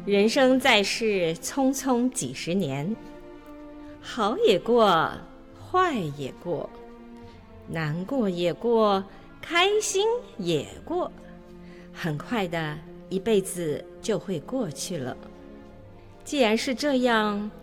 人生在世，匆匆几十年，好也过，坏也过，难过也过，开心也过，很快的一辈子就会过去了。既然是这样，